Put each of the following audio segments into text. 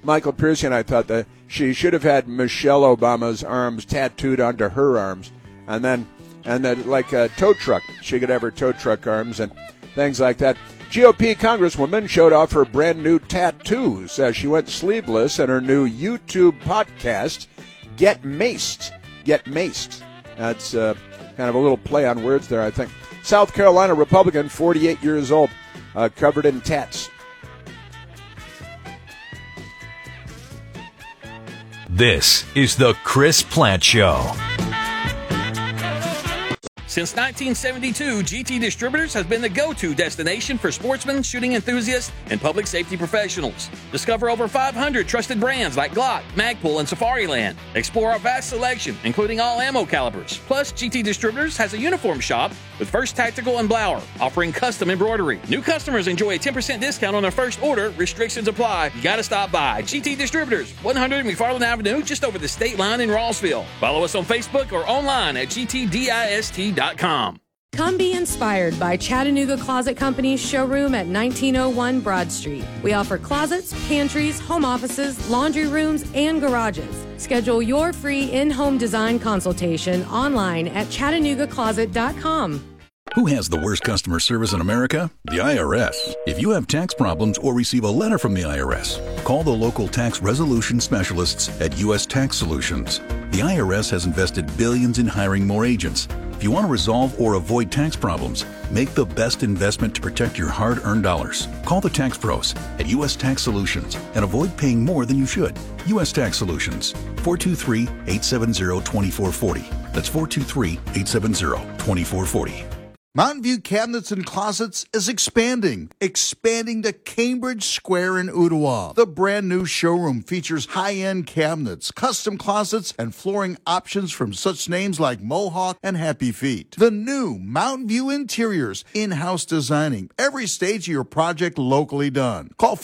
Michael Piercy and I thought that she should have had Michelle Obama's arms tattooed onto her arms, and then like a tow truck. She could have her tow truck arms and things like that. GOP Congresswoman showed off her brand new tattoos as she went sleeveless in her new YouTube podcast, Get Maced. Get Maced. That's kind of a little play on words there, I think. South Carolina Republican, 48 years old, covered in tats. This is the Chris Plante Show. Since 1972, GT Distributors has been the go-to destination for sportsmen, shooting enthusiasts, and public safety professionals. Discover over 500 trusted brands like Glock, Magpul, and Safariland. Explore our vast selection, including all ammo calibers. Plus, GT Distributors has a uniform shop with First Tactical and Blower, offering custom embroidery. New customers enjoy a 10% discount on their first order. Restrictions apply. You gotta stop by. GT Distributors, 100 McFarland Avenue, just over the state line in Rossville. Follow us on Facebook or online at gtdist.com. Come be inspired by Chattanooga Closet Company's showroom at 1901 Broad Street. We offer closets, pantries, home offices, laundry rooms, and garages. Schedule your free in-home design consultation online at ChattanoogaCloset.com. Who has the worst customer service in America? The IRS. If you have tax problems or receive a letter from the IRS, call the local tax resolution specialists at U.S. Tax Solutions. The IRS has invested billions in hiring more agents. If you want to resolve or avoid tax problems, make the best investment to protect your hard-earned dollars. Call the tax pros at U.S. Tax Solutions and avoid paying more than you should. U.S. Tax Solutions, 423-870-2440. That's 423-870-2440. Mountain View Cabinets and Closets is expanding to Cambridge Square in Ottawa. The brand new showroom features high-end cabinets, custom closets, and flooring options from such names like Mohawk and Happy Feet. The new Mountain View Interiors, in-house designing, every stage of your project locally done. Call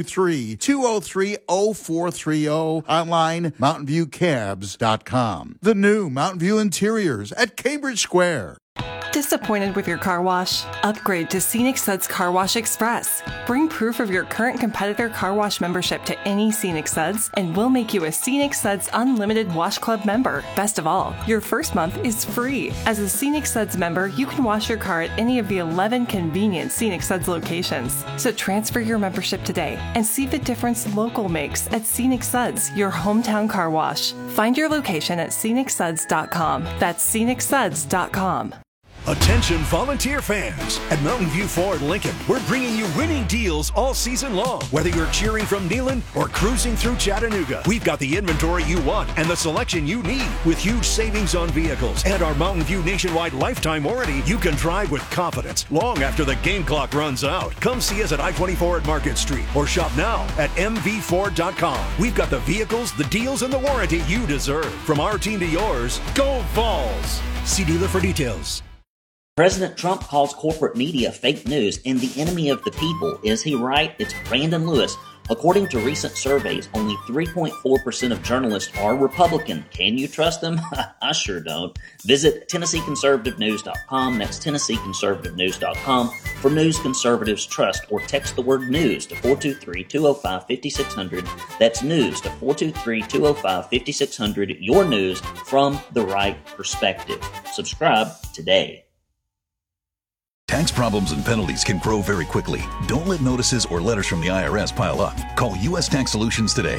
423-203-0430, online mountainviewcabs.com. The new Mountain View Interiors at Cambridge Square. Disappointed with your car wash? Upgrade to Scenic Suds Car Wash Express. Bring proof of your current competitor car wash membership to any Scenic Suds, and we'll make you a Scenic Suds Unlimited Wash Club member. Best of all, your first month is free. As a Scenic Suds member, you can wash your car at any of the 11 convenient Scenic Suds locations. So transfer your membership today and see the difference local makes at Scenic Suds, your hometown car wash. Find your location at scenicsuds.com. That's scenicsuds.com. Attention volunteer fans. At Mountain View Ford Lincoln, we're bringing you winning deals all season long. Whether you're cheering from Neyland or cruising through Chattanooga, we've got the inventory you want and the selection you need. With huge savings on vehicles and our Mountain View nationwide lifetime warranty, you can drive with confidence long after the game clock runs out. Come see us at I-24 at Market Street or shop now at mvford.com. We've got the vehicles, the deals, and the warranty you deserve. From our team to yours, go Vols! See dealer for details. President Trump calls corporate media fake news and the enemy of the people. Is he right? It's Brandon Lewis. According to recent surveys, only 3.4% of journalists are Republican. Can you trust them? I sure don't. Visit TennesseeConservativeNews.com. That's TennesseeConservativeNews.com for news conservatives trust, or text the word news to 423-205-5600. That's news to 423-205-5600. Your news from the right perspective. Subscribe today. Tax problems and penalties can grow very quickly. Don't let notices or letters from the IRS pile up. Call U.S. Tax Solutions today.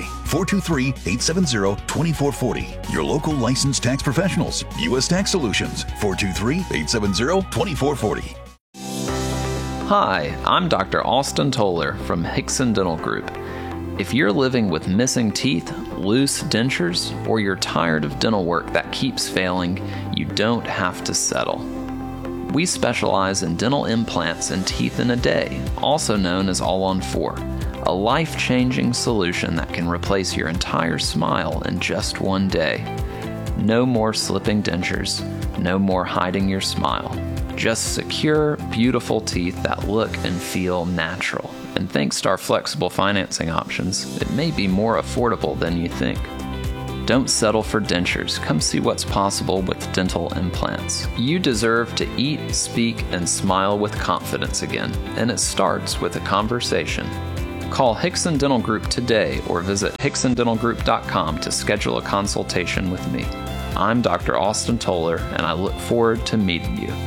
423-870-2440. Your local licensed tax professionals. U.S. Tax Solutions. 423-870-2440. Hi, I'm Dr. Austin Toller from Hickson Dental Group. If you're living with missing teeth, loose dentures, or you're tired of dental work that keeps failing, you don't have to settle. We specialize in dental implants and teeth in a day, also known as All-on-4, a life-changing solution that can replace your entire smile in just one day. No more slipping dentures, no more hiding your smile. Just secure, beautiful teeth that look and feel natural. And thanks to our flexible financing options, it may be more affordable than you think. Don't settle for dentures. Come see what's possible with dental implants. You deserve to eat, speak, and smile with confidence again, and it starts with a conversation. Call Hickson Dental Group today or visit hicksondentalgroup.com to schedule a consultation with me. I'm Dr. Austin Toller, and I look forward to meeting you.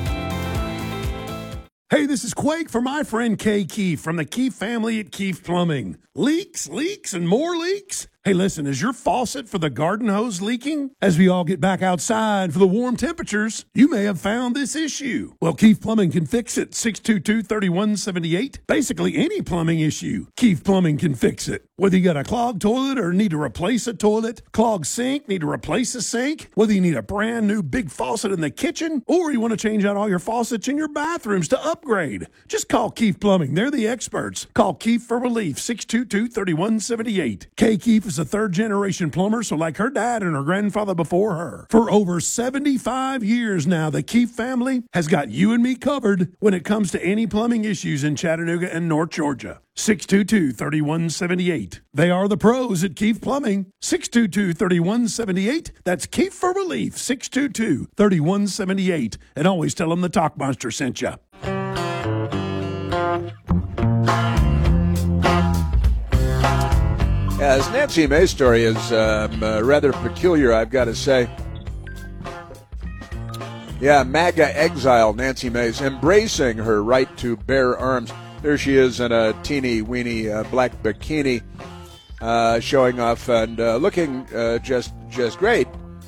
Hey, this is Quake for my friend Kay Keefe from the Keefe family at Keefe Plumbing. Leaks, and more leaks? Hey, listen, is your faucet for the garden hose leaking? As we all get back outside for the warm temperatures, you may have found this issue. Well, Keefe Plumbing can fix it. 622-3178. Basically any plumbing issue, Keefe Plumbing can fix it. Whether you got a clogged toilet or need to replace a toilet, clogged sink, need to replace a sink, whether you need a brand new big faucet in the kitchen, or you want to change out all your faucets in your bathrooms to upgrade, just call Keefe Plumbing. They're the experts. Call Keefe for relief. 622-3178. Kay Keefe is a third-generation plumber, so like her dad and her grandfather before her. For over 75 years now, the Keefe family has got you and me covered when it comes to any plumbing issues in Chattanooga and North Georgia. 622-3178. They are the pros at Keefe Plumbing. 622-3178. That's Keefe for relief. 622-3178. And always tell them the Talk Monster sent you. As Nancy Mace's story is rather peculiar, I've got to say. Yeah, MAGA exile Nancy Mace embracing her right to bear arms. There she is in a teeny-weeny black bikini, showing off and looking just great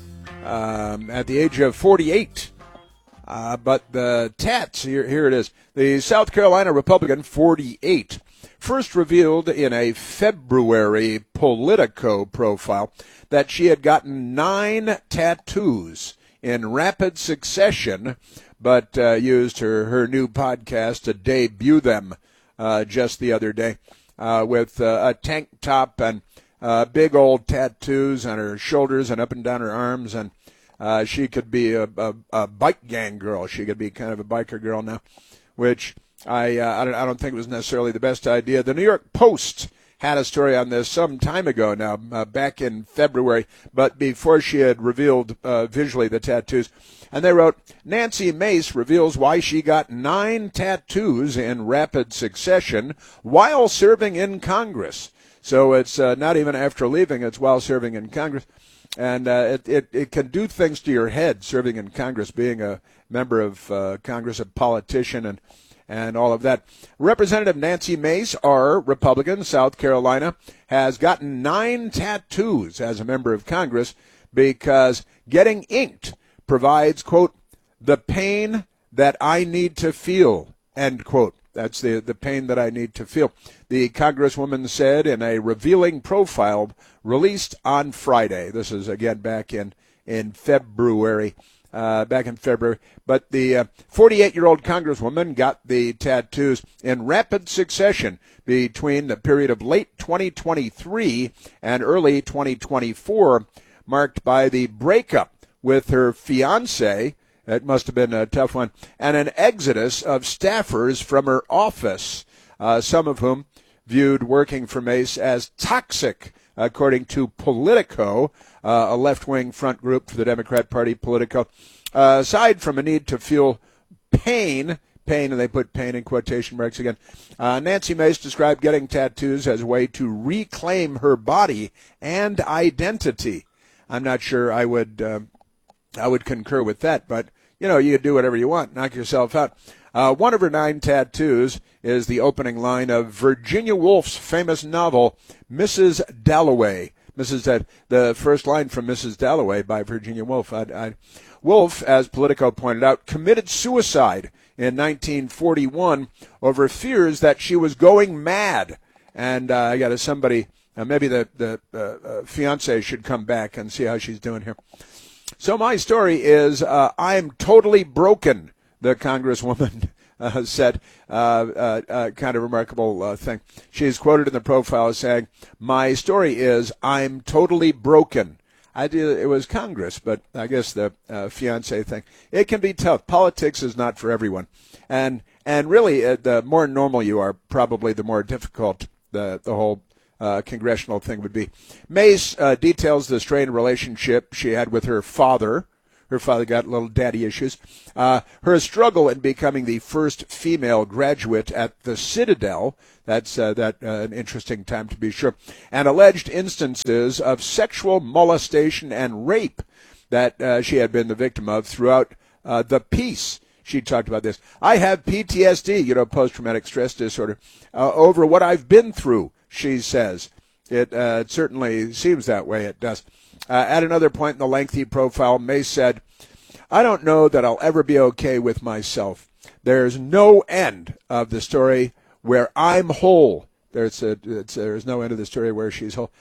at the age of 48. But the tats, here it is. The South Carolina Republican, 48. First revealed in a February Politico profile that she had gotten 9 tattoos in rapid succession, but used her new podcast to debut them just the other day with a tank top and big old tattoos on her shoulders and up and down her arms. And she could be a bike gang girl. She could be kind of a biker girl now, which I don't think it was necessarily the best idea. The New York Post had a story on this some time ago now, back in February, but before she had revealed visually the tattoos. And they wrote, Nancy Mace reveals why she got 9 tattoos in rapid succession while serving in Congress. So it's not even after leaving, it's while serving in Congress. And it can do things to your head, serving in Congress, being a member of Congress, a politician, and all of that. Representative Nancy Mace, R., Republican, South Carolina, has gotten 9 tattoos as a member of Congress because getting inked provides, quote, the pain that I need to feel, end quote. That's the pain that I need to feel. The Congresswoman said in a revealing profile released on Friday. This is, again, back in February. But the 48-year-old Congresswoman got the tattoos in rapid succession between the period of late 2023 and early 2024, marked by the breakup with her fiancé. It must have been a tough one, and an exodus of staffers from her office, some of whom viewed working for Mace as toxic, according to Politico, a left-wing front group for the Democrat Party, Politico. Aside from a need to feel pain, and they put pain in quotation marks again, Nancy Mace described getting tattoos as a way to reclaim her body and identity. I'm not sure I would concur with that, but, you do whatever you want. Knock yourself out. One of her 9 tattoos is the opening line of Virginia Woolf's famous novel, Mrs. Dalloway. The first line from Mrs. Dalloway by Virginia Woolf. Woolf, as Politico pointed out, committed suicide in 1941 over fears that she was going mad. And I got somebody, maybe the fiance should come back and see how she's doing here. So my story is, I'm totally broken, the Congresswoman said. Kind of remarkable thing. She's quoted in the profile as saying, my story is, I'm totally broken. It was Congress, but I guess the fiancé thing. It can be tough. Politics is not for everyone. And really, the more normal you are, probably the more difficult the whole congressional thing would be. Mace details the strained relationship she had with her father, Her father got little daddy issues. Her struggle in becoming the first female graduate at the Citadel, that's an interesting time to be sure, and alleged instances of sexual molestation and rape that she had been the victim of throughout the piece. She talked about this. I have PTSD, post-traumatic stress disorder, over what I've been through, she says. It certainly seems that way. It does. At another point in the lengthy profile, May said, I don't know that I'll ever be okay with myself. There's no end of the story where I'm whole. There's no end of the story where she's whole.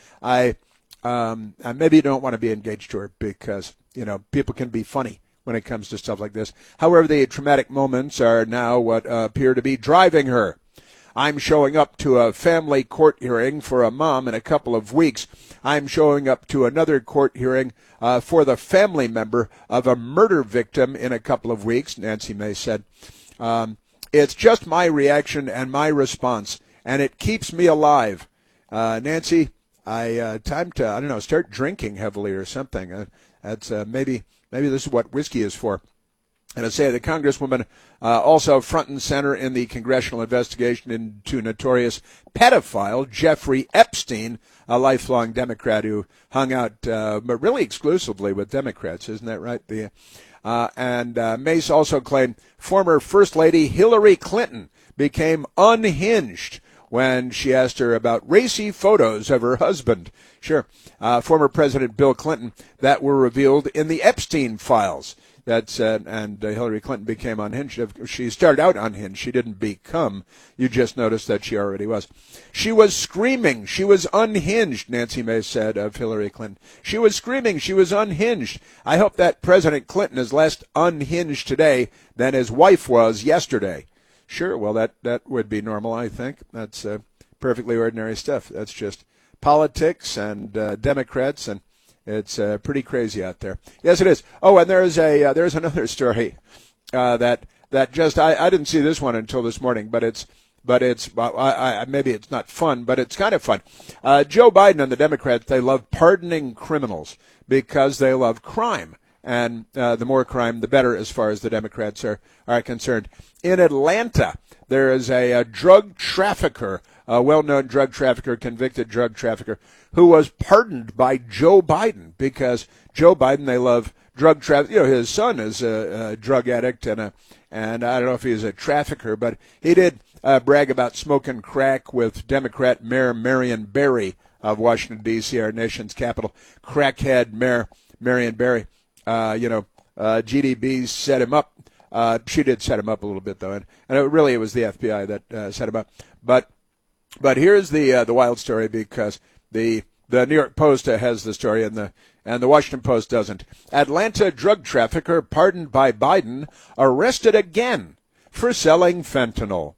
Maybe you don't want to be engaged to her because, people can be funny when it comes to stuff like this. However, the traumatic moments are now what appear to be driving her. I'm showing up to a family court hearing for a mom in a couple of weeks. I'm showing up to another court hearing for the family member of a murder victim in a couple of weeks, Nancy May said. It's just my reaction and my response, and it keeps me alive. Nancy, time to, I don't know, start drinking heavily or something. That's maybe this is what whiskey is for. And I say the Congresswoman also front and center in the congressional investigation into notorious pedophile Jeffrey Epstein, a lifelong Democrat who hung out but really exclusively with Democrats. Isn't that right? And Mace also claimed former First Lady Hillary Clinton became unhinged when she asked her about racy photos of her husband. Sure. Former President Bill Clinton that were revealed in the Epstein files. That's and Hillary Clinton became unhinged. She started out unhinged. She didn't become. You just noticed that she already was. She was screaming. She was unhinged, Nancy May said of Hillary Clinton. She was screaming. She was unhinged. I hope that President Clinton is less unhinged today than his wife was yesterday. Sure, well, that would be normal, I think. That's perfectly ordinary stuff. That's just politics and Democrats, and it's pretty crazy out there. Yes, it is. Oh, and there's another story that just I didn't see this one until this morning, but it's maybe it's not fun, but it's kind of fun. Joe Biden and the Democrats, they love pardoning criminals because they love crime. And the more crime, the better as far as the Democrats are concerned. In Atlanta, there is a drug trafficker, a well-known drug trafficker, convicted drug trafficker, who was pardoned by Joe Biden because Joe Biden, they love drug trafficking. His son is a drug addict and I don't know if he's a trafficker, but he did brag about smoking crack with Democrat Mayor Marion Barry of Washington, D.C., our nation's capital. Crackhead Mayor Marion Barry. GDB set him up. She did set him up a little bit, though, and it was the FBI that set him up. But here's the wild story because the New York Post has the story and the Washington Post doesn't. Atlanta drug trafficker pardoned by Biden arrested again for selling fentanyl.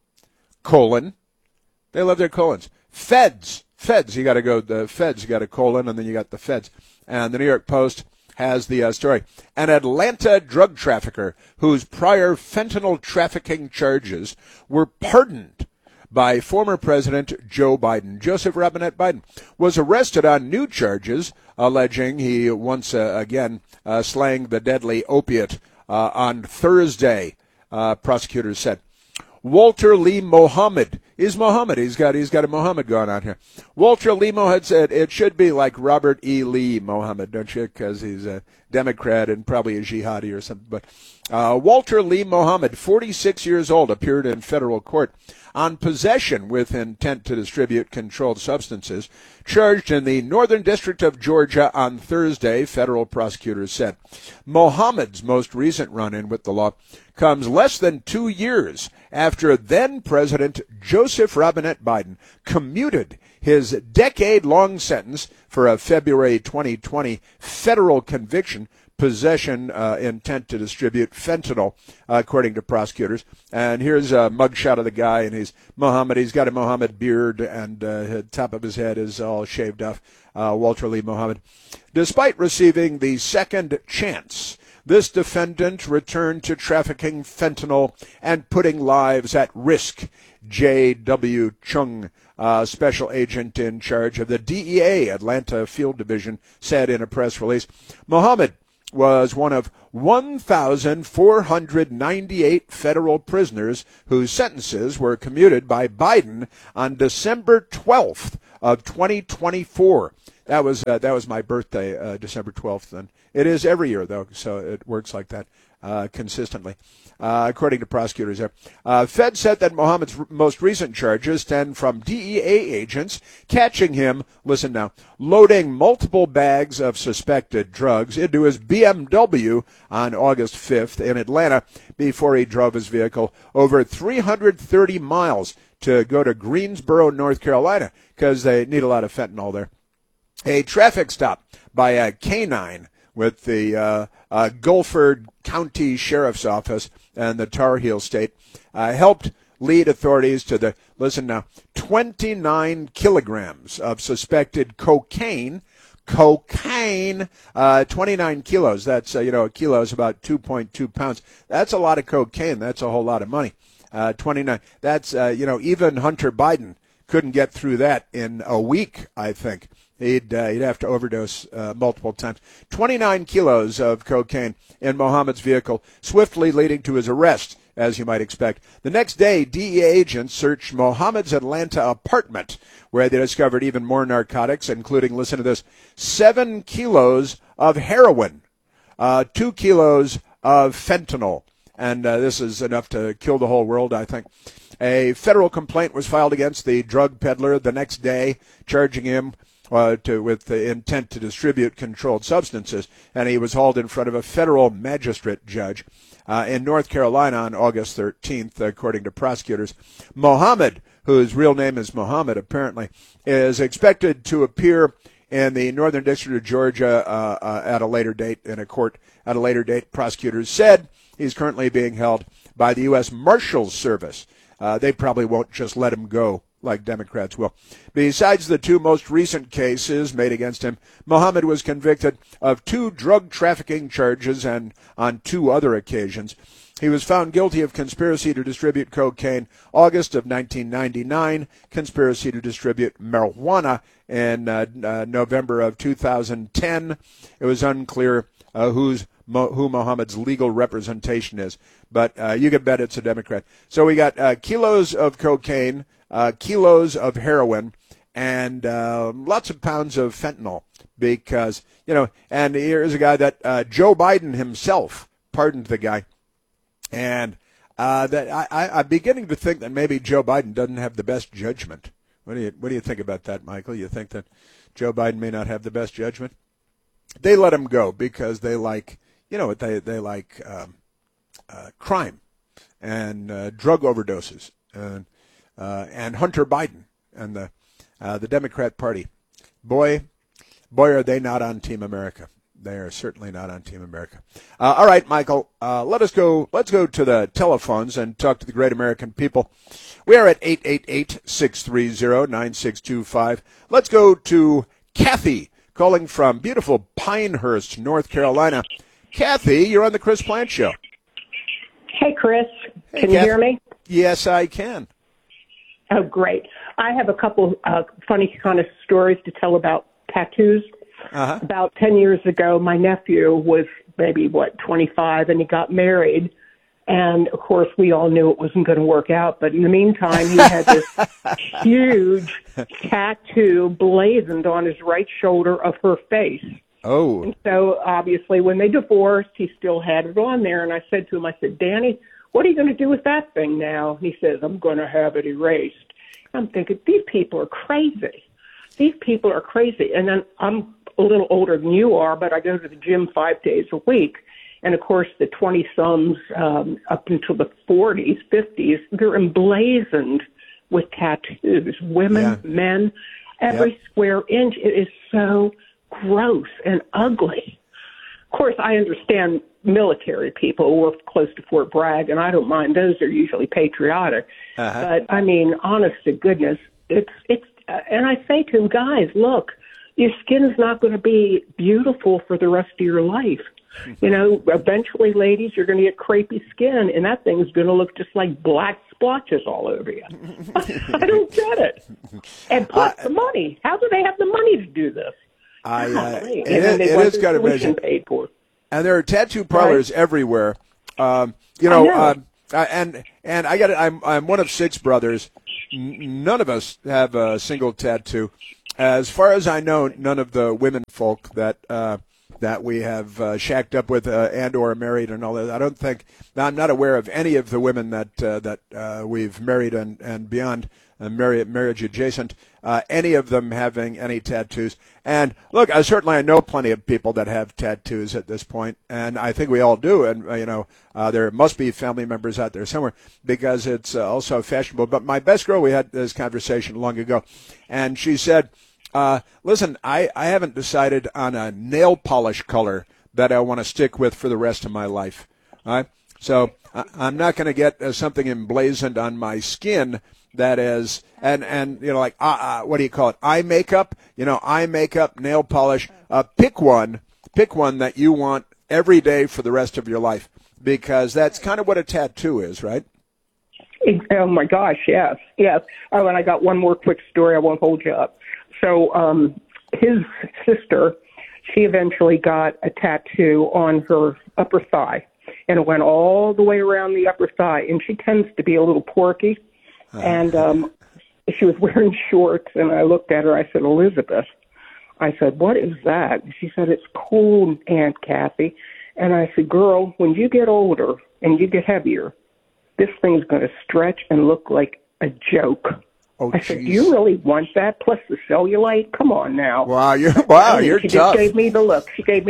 They love their colons. Feds. You got to go. The feds. You got a colon, and then you got the feds. And the New York Post has the story. An Atlanta drug trafficker whose prior fentanyl trafficking charges were pardoned by former President Joe Biden. Joseph Robinette Biden was arrested on new charges alleging he once again slang the deadly opiate on Thursday, prosecutors said. Walter Lee Mohammed is Mohammed. He's got a Mohammed going on here. Walter Lee Mohammed said it should be like Robert E. Lee Mohammed, don't you? Because he's a Democrat and probably a jihadi or something. But Walter Lee Mohammed, 46 years old, appeared in federal court on possession with intent to distribute controlled substances, charged in the Northern District of Georgia on Thursday, federal prosecutors said. Mohammed's most recent run-in with the law comes less than 2 years after then-President Joseph Robinette Biden commuted his decade-long sentence for a February 2020 federal conviction, possession, intent to distribute fentanyl, according to prosecutors. And here's a mugshot of the guy, and he's Mohammed. He's got a Mohammed beard, and the top of his head is all shaved off. Walter Lee Mohammed. Despite receiving the second chance, this defendant returned to trafficking fentanyl and putting lives at risk. J.W. Chung, special agent in charge of the DEA Atlanta Field Division, said in a press release. Mohammed was one of 1,498 federal prisoners whose sentences were commuted by Biden on December 12th of 2024. That was my birthday, December 12th, and it is every year, though, so it works like that consistently, according to prosecutors there. Fed said that Mohammed's most recent charges stem from DEA agents catching him, listen now, loading multiple bags of suspected drugs into his BMW on August 5th in Atlanta before he drove his vehicle over 330 miles to go to Greensboro, North Carolina, because they need a lot of fentanyl there. A traffic stop by a canine with the Guilford County Sheriff's Office and the Tar Heel State helped lead authorities to the, listen now, 29 kilograms of suspected cocaine. 29 kilos. That's, a kilo is about 2.2 pounds. That's a lot of cocaine. That's a whole lot of money. 29. That's, even Hunter Biden couldn't get through that in a week, I think. He'd have to overdose multiple times. 29 kilos of cocaine in Mohammed's vehicle, swiftly leading to his arrest, as you might expect. The next day, DEA agents searched Mohammed's Atlanta apartment, where they discovered even more narcotics, including, listen to this, 7 kilos of heroin, 2 kilos of fentanyl. And this is enough to kill the whole world, I think. A federal complaint was filed against the drug peddler the next day, charging him with the intent to distribute controlled substances, and he was hauled in front of a federal magistrate judge in North Carolina on August 13th, according to prosecutors. Mohammed, whose real name is Mohammed apparently, is expected to appear in the Northern District of Georgia at a later date, in a court at a later date. Prosecutors said he's currently being held by the U.S. Marshals Service. They probably won't just let him go like Democrats will. Besides the two most recent cases made against him, Mohammed was convicted of 2 drug trafficking charges and on 2 other occasions. He was found guilty of conspiracy to distribute cocaine August of 1999, conspiracy to distribute marijuana in November of 2010. It was unclear who Mohammed's legal representation is, but you can bet it's a Democrat. So we got kilos of cocaine, kilos of heroin, and lots of pounds of fentanyl because, and here's a guy that Joe Biden himself pardoned the guy. And that I'm beginning to think that maybe Joe Biden doesn't have the best judgment. What do you think about that, Michael? You think that Joe Biden may not have the best judgment? They let him go because they like, they like crime and drug overdoses and Hunter Biden and the Democrat Party. Boy, are they not on Team America. They are certainly not on Team America. All right, Michael, let's go to the telephones and talk to the great American people. We are at 888-630-9625. Let's go to Kathy, calling from beautiful Pinehurst, North Carolina. Kathy, you're on the Chris Plante Show. Hey, Chris. Hey, can you hear me? Yes, I can. Oh, great. I have a couple funny kind of stories to tell about tattoos. Uh-huh. About 10 years ago, my nephew was maybe, 25, and he got married. And, of course, we all knew it wasn't going to work out. But in the meantime, he had this huge tattoo blazoned on his right shoulder of her face. Oh. And so, obviously, when they divorced, he still had it on there. And I said to him, Danny, what are you going to do with that thing now? He says, I'm going to have it erased. I'm thinking, these people are crazy. These people are crazy. And then I'm a little older than you are, but I go to the gym 5 days a week. And, of course, the 20-somes up until the 40s, 50s, they're emblazoned with tattoos, women, men, every square inch. It is so gross and ugly. Of course, I understand military people who work close to Fort Bragg, and I don't mind those. They're usually patriotic. Uh-huh. But, I mean, honest to goodness, it's and I say to them, guys, look, your skin is not going to be beautiful for the rest of your life. Eventually, ladies, you're going to get crepey skin, and that thing's going to look just like black splotches all over you. I don't get it. And plus the money. How do they have the money to do this? It is got to measure. Paid for. And there are tattoo parlors everywhere. You know, and I got I'm one of 6 brothers. None of us have a single tattoo. As far as I know, none of the women folk that we have shacked up with and or married and all that. I'm not aware of any of the women that we've married and beyond, marriage adjacent, any of them having any tattoos. And look, I know plenty of people that have tattoos at this point, and I think we all do. And there must be family members out there somewhere because it's also fashionable. But my best girl, we had this conversation long ago, and she said, listen, I haven't decided on a nail polish color that I want to stick with for the rest of my life. All right? So I'm not going to get something emblazoned on my skin that is, and like, what do you call it? Eye makeup, eye makeup, nail polish. Pick one that you want every day for the rest of your life, because that's kind of what a tattoo is, right? Oh my gosh, yes. Oh, and I got one more quick story. I won't hold you up. So, his sister, she eventually got a tattoo on her upper thigh, and it went all the way around the upper thigh, and she tends to be a little porky. And she was wearing shorts, and I looked at her. I said, Elizabeth, I said, what is that? She said, it's cool, Aunt Kathy. And I said, girl, when you get older and you get heavier, this thing's going to stretch and look like a joke. Oh, I said, do you really want that? Plus the cellulite? Come on now. Wow, you're she tough. She just gave me the look.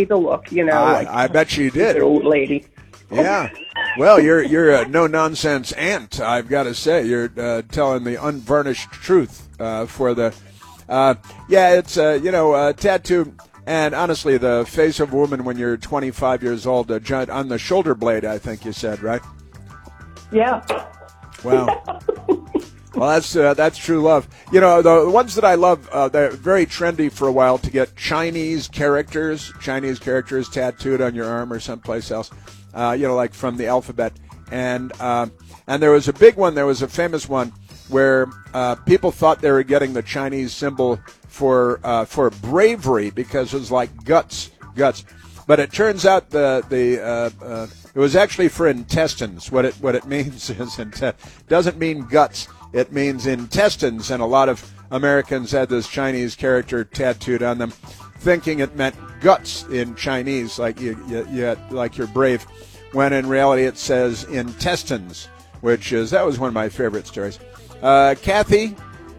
I bet she did. Old lady. Yeah. Well, you're a no-nonsense aunt, I've got to say. You're telling the unvarnished truth for the it's, tattoo. And honestly, the face of a woman when you're 25 years old, on the shoulder blade, I think you said, right? Yeah. Wow. Well, that's true love. The ones that I love, they're very trendy for a while to get Chinese characters tattooed on your arm or someplace else. Like from the alphabet. And there was a big one. There was a famous one where people thought they were getting the Chinese symbol for bravery because it was like guts. But it turns out it was actually for intestines. What it means is doesn't mean guts. It means intestines. And a lot of Americans had this Chinese character tattooed on them, thinking it meant guts in Chinese, like like you're brave, when in reality it says intestines, that was one of my favorite stories. Kathy,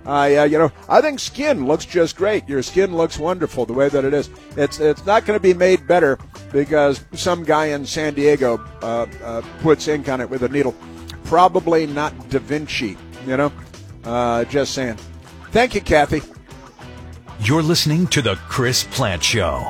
I think skin looks just great. Your skin looks wonderful the way that it is. It's not going to be made better because some guy in San Diego puts ink on it with a needle. Probably not Da Vinci, just saying. Thank you, Kathy. You're listening to The Chris Plante Show.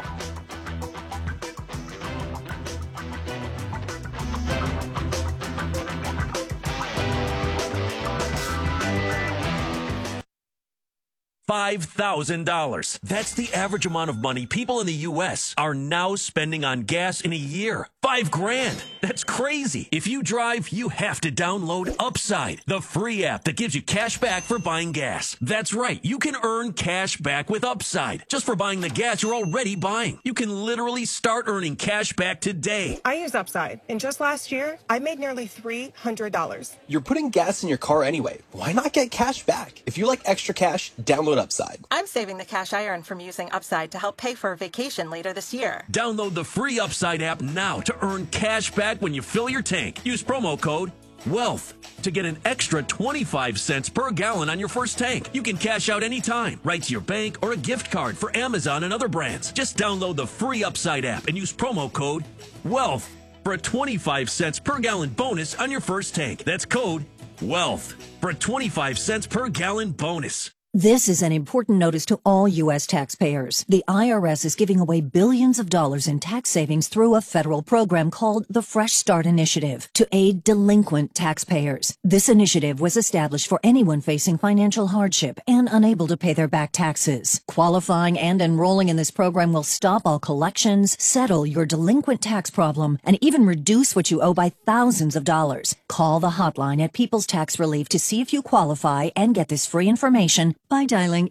$5,000. That's the average amount of money people in the U.S. are now spending on gas in a year. $5,000. That's crazy. If you drive, you have to download Upside, the free app that gives you cash back for buying gas. That's right. You can earn cash back with Upside just for buying the gas you're already buying. You can literally start earning cash back today. I use Upside, and just last year, I made nearly $300. You're putting gas in your car anyway. Why not get cash back? If you like extra cash, download Upside. I'm saving the cash I earn from using Upside to help pay for a vacation later this year. Download the free Upside app now to earn cash back when you fill your tank. Use promo code WEALTH to get an extra 25 cents per gallon on your first tank. You can cash out anytime, right to your bank or a gift card for Amazon and other brands. Just download the free Upside app and use promo code WEALTH for a 25 cents per gallon bonus on your first tank. That's code WEALTH for a 25 cents per gallon bonus. This is an important notice to all U.S. taxpayers. The IRS is giving away billions of dollars in tax savings through a federal program called the Fresh Start Initiative to aid delinquent taxpayers. This initiative was established for anyone facing financial hardship and unable to pay their back taxes. Qualifying and enrolling in this program will stop all collections, settle your delinquent tax problem, and even reduce what you owe by thousands of dollars. Call the hotline at People's Tax Relief to see if you qualify and get this free information by dialing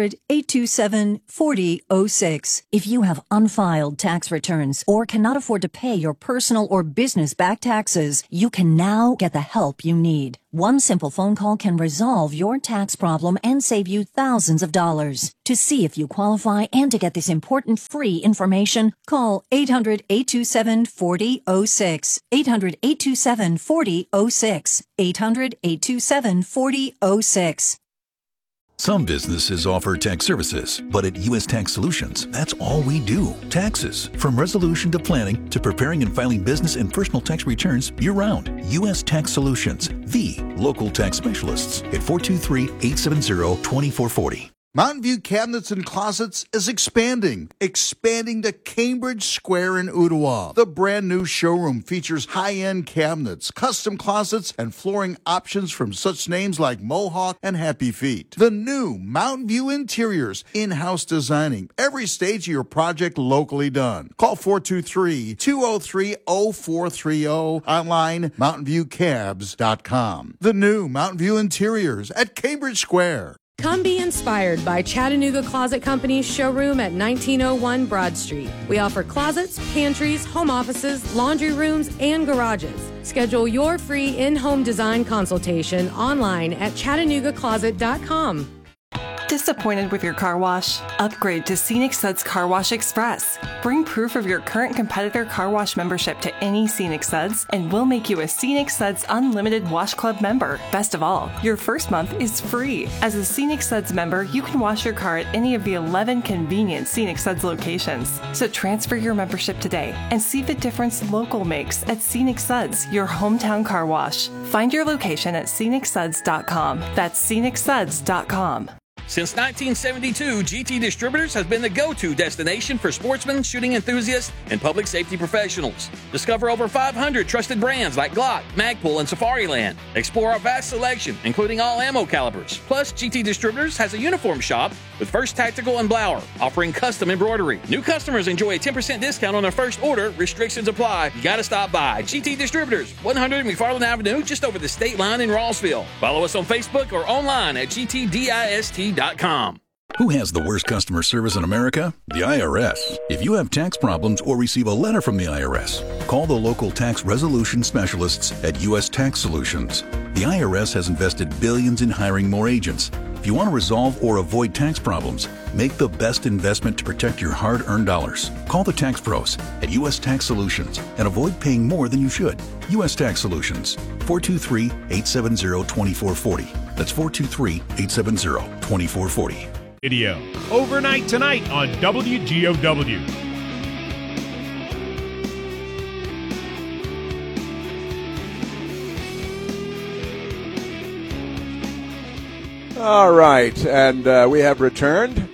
800-827-4006. If you have unfiled tax returns or cannot afford to pay your personal or business back taxes, you can now get the help you need. One simple phone call can resolve your tax problem and save you thousands of dollars. To see if you qualify and to get this important free information, call 800-827-4006. 800-827-4006. 800-827-4006. Some businesses offer tax services, but at U.S. Tax Solutions, that's all we do. Taxes. From resolution to planning to preparing and filing business and personal tax returns year-round. U.S. Tax Solutions, the local tax specialists at 423-870-2440. Mountain View Cabinets and Closets is expanding to Cambridge Square in Ottawa. The brand new showroom features high-end cabinets, custom closets, and flooring options from such names like Mohawk and Happy Feet. The new Mountain View Interiors, in-house designing, every stage of your project locally done. Call 423-203-0430, online mountainviewcabs.com. The new Mountain View Interiors at Cambridge Square. Come be inspired by Chattanooga Closet Company's showroom at 1901 Broad Street. We offer closets, pantries, home offices, laundry rooms, and garages. Schedule your free in-home design consultation online at ChattanoogaCloset.com. Disappointed with your car wash? Upgrade to Scenic Suds Car Wash Express. Bring proof of your current competitor car wash membership to any Scenic Suds, and we'll make you a Scenic Suds Unlimited Wash Club member. Best of all, your first month is free. As a Scenic Suds member, you can wash your car at any of the 11 convenient Scenic Suds locations. So transfer your membership today and see the difference local makes at Scenic Suds, your hometown car wash. Find your location at scenicsuds.com. That's scenicsuds.com. Since 1972, GT Distributors has been the go-to destination for sportsmen, shooting enthusiasts, and public safety professionals. Discover over 500 trusted brands like Glock, Magpul, and Safariland. Explore our vast selection, including all ammo calibers. Plus, GT Distributors has a uniform shop with First Tactical and Blower, offering custom embroidery. New customers enjoy a 10% discount on their first order. Restrictions apply. You gotta stop by. GT Distributors, 100 McFarland Avenue, just over the state line in Rossville. Follow us on Facebook or online at gtdist.com. Who has the worst customer service in America? The IRS. If you have tax problems or receive a letter from the IRS, call the local tax resolution specialists at U.S. Tax Solutions. The IRS has invested billions in hiring more agents. If you want to resolve or avoid tax problems, make the best investment to protect your hard-earned dollars. Call the tax pros at U.S. Tax Solutions and avoid paying more than you should. U.S. Tax Solutions, 423-870-2440. That's 423-870-2440. Video overnight tonight on WGOW. All right, and we have returned.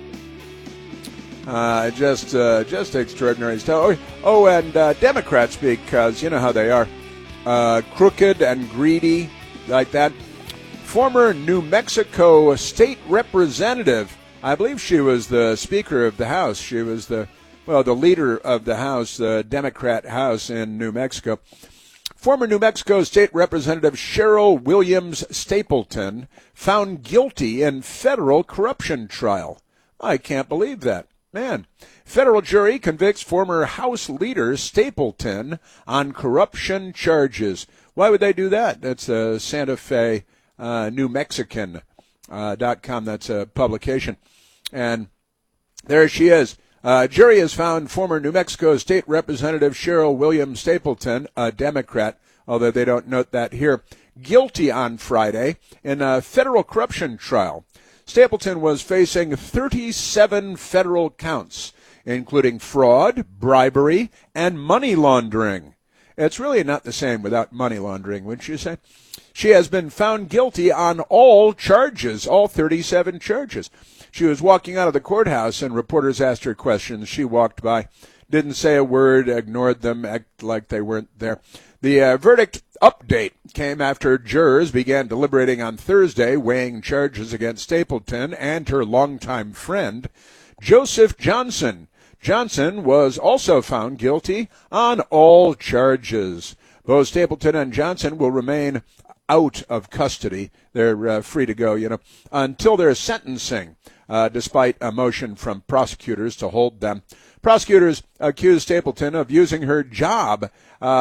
Just extraordinary stuff. Oh, and Democrats, because you know how they are, crooked and greedy like that. Former New Mexico state representative, I believe she was the Speaker of the House. She was the leader of the House, the Democrat House in New Mexico. Former New Mexico State Representative Cheryl Williams Stapleton found guilty in federal corruption trial. I can't believe that. Man. Federal jury convicts former House leader Stapleton on corruption charges. Why would they do that? That's Santa Fe New Mexican.com. That's a publication. And there she is. Jury has found former New Mexico State Representative Cheryl Williams Stapleton, a Democrat, although they don't note that here, guilty on Friday in a federal corruption trial. Stapleton was facing 37 federal counts, including fraud, bribery, and money laundering. It's really not the same without money laundering, wouldn't you say? She has been found guilty on all charges, all 37 charges. She was walking out of the courthouse and reporters asked her questions. She walked by, didn't say a word, ignored them, acted like they weren't there. The verdict update came after jurors began deliberating on Thursday, weighing charges against Stapleton and her longtime friend, Joseph Johnson. Johnson was also found guilty on all charges. Both Stapleton and Johnson will remain out of custody. They're free to go, until their sentencing, despite a motion from prosecutors to hold them. Prosecutors accused Stapleton of using her job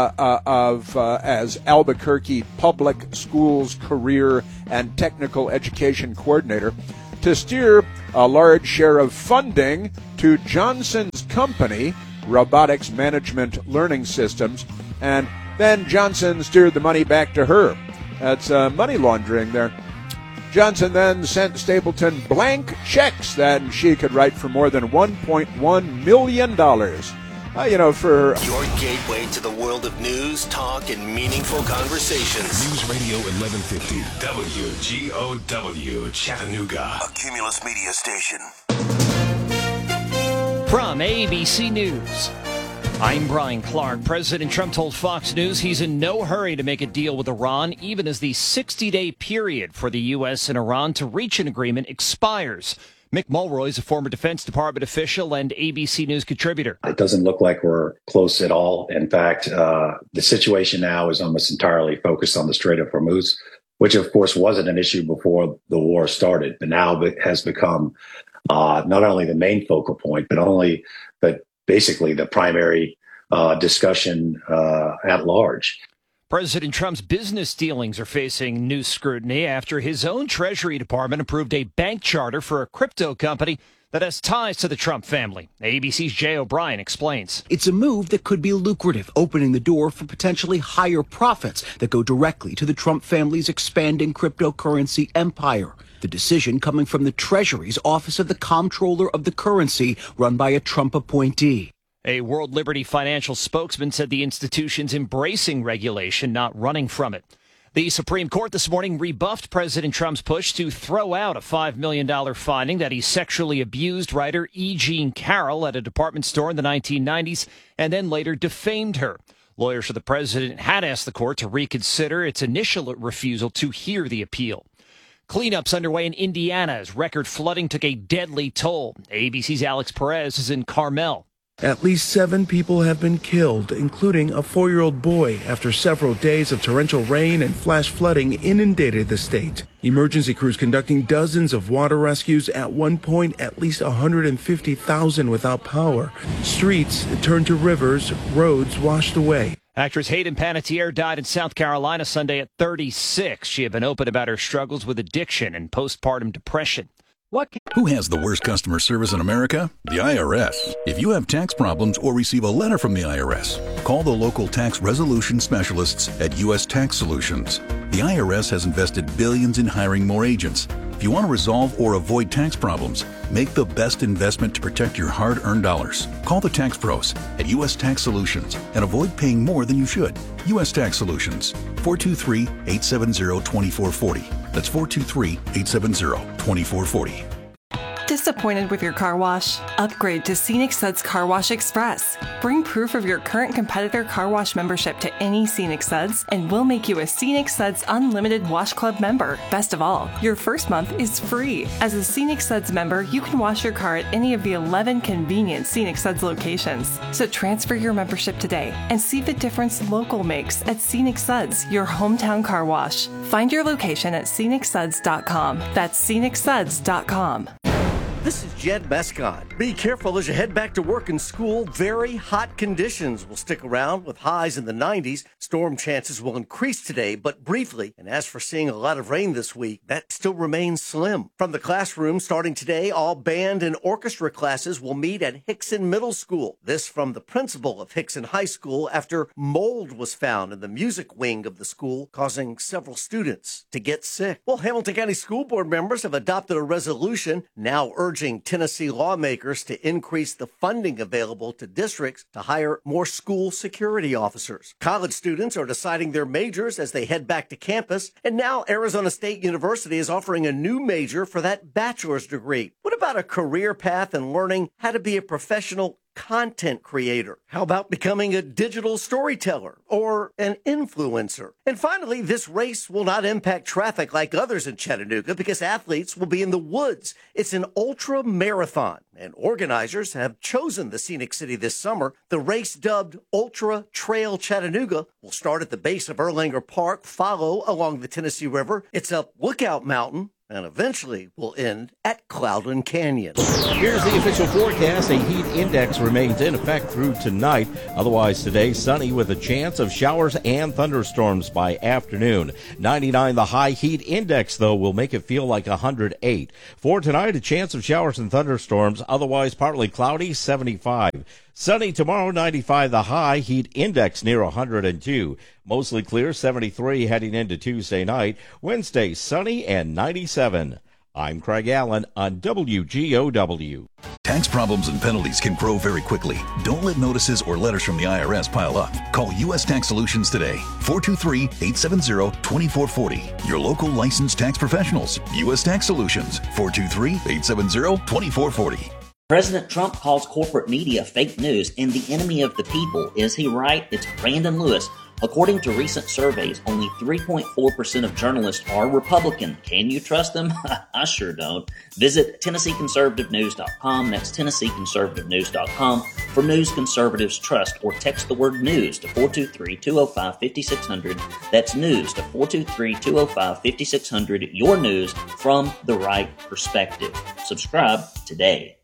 as Albuquerque Public Schools Career and Technical Education Coordinator to steer a large share of funding to Johnson's company, Robotics Management Learning Systems, and then Johnson steered the money back to her. That's money laundering there. Johnson then sent Stapleton blank checks that she could write for more than $1.1 million. For your gateway to the world of news, talk, and meaningful conversations. News Radio 1150 WGOW Chattanooga, a Cumulus Media station. From ABC News, I'm Brian Clark. President Trump told Fox News he's in no hurry to make a deal with Iran, even as the 60-day period for the U.S. and Iran to reach an agreement expires. Mick Mulroy is a former Defense Department official and ABC News contributor. It doesn't look like we're close at all. In fact, the situation now is almost entirely focused on the Strait of Hormuz, which, of course, wasn't an issue before the war started, but now it has become not only the main focal point, but basically the primary discussion at large. President Trump's business dealings are facing new scrutiny after his own Treasury Department approved a bank charter for a crypto company that has ties to the Trump family. ABC's Jay O'Brien explains. It's a move that could be lucrative, opening the door for potentially higher profits that go directly to the Trump family's expanding cryptocurrency empire. The decision coming from the Treasury's Office of the Comptroller of the Currency, run by a Trump appointee. A World Liberty Financial spokesman said the institution's embracing regulation, not running from it. The Supreme Court this morning rebuffed President Trump's push to throw out a $5 million finding that he sexually abused writer E. Jean Carroll at a department store in the 1990s and then later defamed her. Lawyers for the president had asked the court to reconsider its initial refusal to hear the appeal. Cleanups underway in Indiana as record flooding took a deadly toll. ABC's Alex Perez is in Carmel. At least 7 people have been killed, including a 4-year-old boy, after several days of torrential rain and flash flooding inundated the state. Emergency crews conducting dozens of water rescues. At one point, at least 150,000 without power. Streets turned to rivers, roads washed away. Actress Hayden Panettiere died in South Carolina Sunday at 36. She had been open about her struggles with addiction and postpartum depression. Who has the worst customer service in America? The IRS. If you have tax problems or receive a letter from the IRS, call the local tax resolution specialists at U.S. Tax Solutions. The IRS has invested billions in hiring more agents. If you want to resolve or avoid tax problems, make the best investment to protect your hard-earned dollars. Call the tax pros at U.S. Tax Solutions and avoid paying more than you should. U.S. Tax Solutions, 423-870-2440. That's 423-870-2440. Disappointed with your car wash? Upgrade to Scenic Suds Car Wash Express. Bring proof of your current competitor car wash membership to any Scenic Suds, and we'll make you a Scenic Suds Unlimited Wash Club member. Best of all, your first month is free. As a Scenic Suds member, you can wash your car at any of the 11 convenient Scenic Suds locations. So transfer your membership today and see the difference local makes at Scenic Suds, your hometown car wash. Find your location at scenicsuds.com. That's scenicsuds.com. This is Jed Mescott. Be careful as you head back to work and school. Very hot conditions will stick around with highs in the 90s. Storm chances will increase today, but briefly. And as for seeing a lot of rain this week, that still remains slim. From the classroom, starting today, all band and orchestra classes will meet at Hickson Middle School. This from the principal of Hickson High School after mold was found in the music wing of the school, causing several students to get sick. Well, Hamilton County School Board members have adopted a resolution now urging Tennessee lawmakers to increase the funding available to districts to hire more school security officers. College students are deciding their majors as they head back to campus, and now Arizona State University is offering a new major for that bachelor's degree. What about a career path and learning how to be a professional content creator? How about becoming a digital storyteller or an influencer? And finally, this race will not impact traffic like others in Chattanooga because athletes will be in the woods. It's an ultra marathon, and organizers have chosen the scenic city this summer. The race, dubbed Ultra Trail Chattanooga, will start at the base of Erlanger Park, follow along the Tennessee River. It's up Lookout Mountain, and eventually will end at Cloudland Canyon. Here's the official forecast. A heat index remains in effect through tonight. Otherwise today, sunny with a chance of showers and thunderstorms by afternoon. 99 the high. Heat index, though, will make it feel like 108. For tonight, a chance of showers and thunderstorms. Otherwise partly cloudy, 75. Sunny tomorrow, 95 the high. Heat index near 102. Mostly clear, 73 heading into Tuesday night. Wednesday, sunny and 97. I'm Craig Allen on WGOW. Tax problems and penalties can grow very quickly. Don't let notices or letters from the IRS pile up. Call U.S. Tax Solutions today. 423-870-2440. Your local licensed tax professionals. U.S. Tax Solutions. 423-870-2440. President Trump calls corporate media fake news and the enemy of the people. Is he right? It's Brandon Lewis. According to recent surveys, only 3.4% of journalists are Republican. Can you trust them? I sure don't. Visit TennesseeConservativeNews.com. That's TennesseeConservativeNews.com for news conservatives trust, or text the word news to 423-205-5600. That's news to 423-205-5600. Your news from the right perspective. Subscribe today.